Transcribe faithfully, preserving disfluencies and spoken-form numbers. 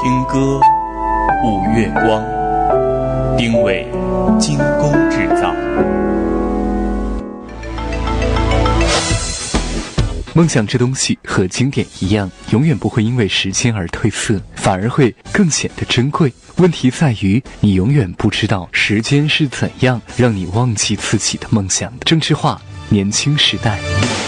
听歌，舞月光，丁伟精工制造。 梦想这东西和经典一样，永远不会因为时间而褪色，反而会更显得珍贵。问题在于，你永远不知道时间是怎样让你忘记自己的梦想的。郑智化，年轻时代。